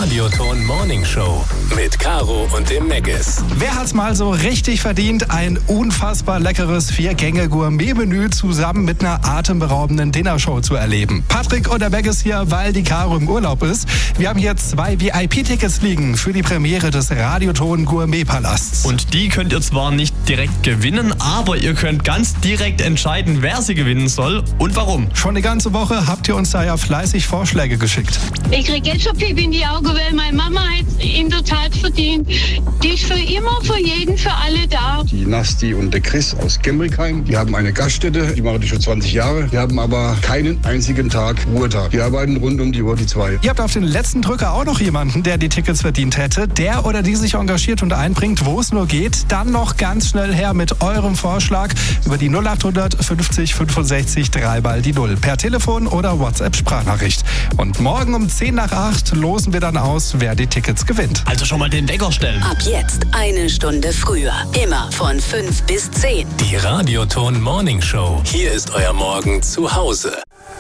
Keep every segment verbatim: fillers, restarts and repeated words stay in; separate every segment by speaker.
Speaker 1: Radioton Morning Show mit Caro und dem Meggis.
Speaker 2: Wer hat's mal so richtig verdient? Ein unfassbar leckeres Vier-Gänge-Gourmet-Menü zusammen mit einer atemberaubenden Dinnershow zu erleben. Patrick und der Meggis hier, weil die Caro im Urlaub ist. Wir haben hier zwei V I P-Tickets liegen für die Premiere des Radioton Gourmet-Palasts.
Speaker 3: Und die könnt ihr zwar nicht direkt gewinnen, aber ihr könnt ganz direkt entscheiden, wer sie gewinnen soll und warum.
Speaker 2: Schon die ganze Woche habt ihr uns da ja fleißig Vorschläge geschickt.
Speaker 4: Ich krieg jetzt schon Pipi in die Augen, weil meine Mama hat in der Tat verdient. Die ist für immer, für jeden, für alle da.
Speaker 5: Die Nasti und der Chris aus Gemrickheim, die haben eine Gaststätte, die machen die schon zwanzig Jahre. Die haben aber keinen einzigen Tag Ruhetag. Die arbeiten rund um die Uhr, die zwei.
Speaker 2: Ihr habt auf den letzten Drücker auch noch jemanden, der die Tickets verdient hätte. Der oder die sich engagiert und einbringt, wo es nur geht. Dann noch ganz schnell her mit eurem Vorschlag über die null acht fünfzig fünfundsechzig drei Ball die Null. Per Telefon oder WhatsApp-Sprachnachricht. Und morgen um zehn nach acht losen wir dann aus, wer die Tickets gewinnt.
Speaker 3: Also schon mal den Wecker stellen.
Speaker 6: Ab jetzt eine Stunde früher. Immer von fünf bis zehn.
Speaker 1: Die Radioton Morning Show. Hier ist euer Morgen zu Hause.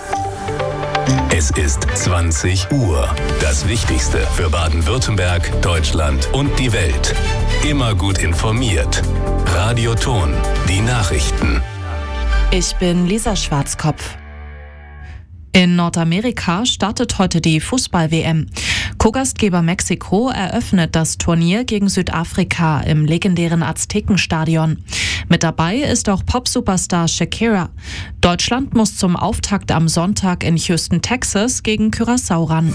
Speaker 1: Es ist zwanzig Uhr. Das Wichtigste für Baden-Württemberg, Deutschland und die Welt. Immer gut informiert. Radioton. Die Nachrichten.
Speaker 7: Ich bin Lisa Schwarzkopf. In Nordamerika startet heute die Fußball-W M. Co-Gastgeber Mexiko eröffnet das Turnier gegen Südafrika im legendären Aztekenstadion. Mit dabei ist auch Pop-Superstar Shakira. Deutschland muss zum Auftakt am Sonntag in Houston, Texas gegen Curaçao ran.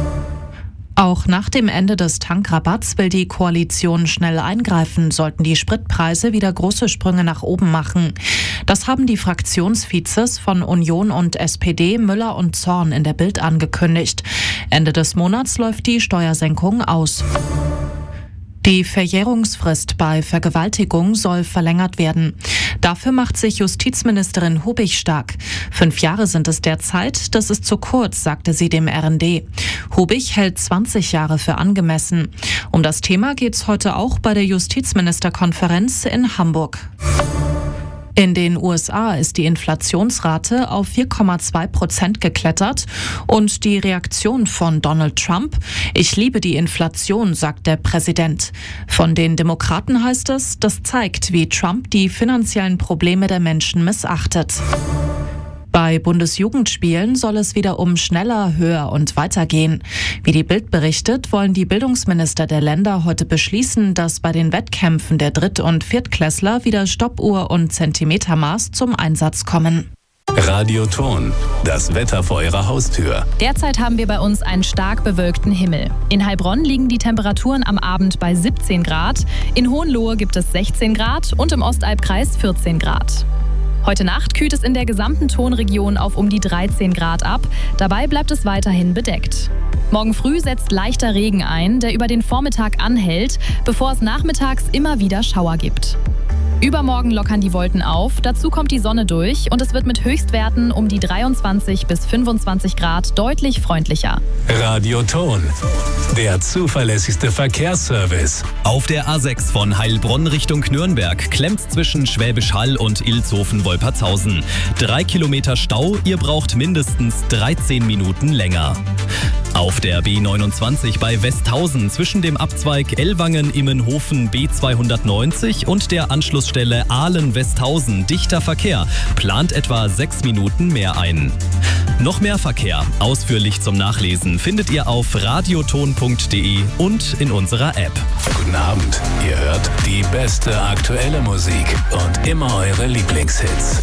Speaker 7: Auch nach dem Ende des Tankrabatts will die Koalition schnell eingreifen, sollten die Spritpreise wieder große Sprünge nach oben machen. Das haben die Fraktionsvizes von Union und S P D Müller und Zorn in der Bild angekündigt. Ende des Monats läuft die Steuersenkung aus. Die Verjährungsfrist bei Vergewaltigung soll verlängert werden. Dafür macht sich Justizministerin Hubig stark. Fünf Jahre sind es derzeit, das ist zu kurz, sagte sie dem R N D. Hubig hält zwanzig Jahre für angemessen. Um das Thema geht's heute auch bei der Justizministerkonferenz in Hamburg. In den U S A ist die Inflationsrate auf vier Komma zwei Prozent geklettert und die Reaktion von Donald Trump: Ich liebe die Inflation, sagt der Präsident. Von den Demokraten heißt es, das zeigt, wie Trump die finanziellen Probleme der Menschen missachtet. Bei Bundesjugendspielen soll es wieder um schneller, höher und weiter gehen. Wie die Bild berichtet, wollen die Bildungsminister der Länder heute beschließen, dass bei den Wettkämpfen der Dritt- und Viertklässler wieder Stoppuhr und Zentimetermaß zum Einsatz kommen.
Speaker 1: Radioton. Das Wetter vor eurer Haustür.
Speaker 8: Derzeit haben wir bei uns einen stark bewölkten Himmel. In Heilbronn liegen die Temperaturen am Abend bei siebzehn Grad, in Hohenlohe gibt es sechzehn Grad und im Ostalbkreis vierzehn Grad. Heute Nacht kühlt es in der gesamten Tonregion auf um die dreizehn Grad ab. Dabei bleibt es weiterhin bedeckt. Morgen früh setzt leichter Regen ein, der über den Vormittag anhält, bevor es nachmittags immer wieder Schauer gibt. Übermorgen lockern die Wolken auf, dazu kommt die Sonne durch und es wird mit Höchstwerten um die dreiundzwanzig bis fünfundzwanzig Grad deutlich freundlicher.
Speaker 1: Radioton. Der zuverlässigste Verkehrsservice.
Speaker 9: Auf der A sechs von Heilbronn Richtung Nürnberg klemmt's zwischen Schwäbisch Hall und Ilshofen-Wolpertshausen. Drei Kilometer Stau, ihr braucht mindestens dreizehn Minuten länger. Auf der B neunundzwanzig bei Westhausen zwischen dem Abzweig Ellwangen-Immenhofen B zweihundertneunzig und der Anschlussstelle Aalen-Westhausen dichter Verkehr, plant etwa sechs Minuten mehr ein. Noch mehr Verkehr, ausführlich zum Nachlesen, findet ihr auf radioton punkt de und in unserer App.
Speaker 1: Guten Abend, ihr hört die beste aktuelle Musik und immer eure Lieblingshits.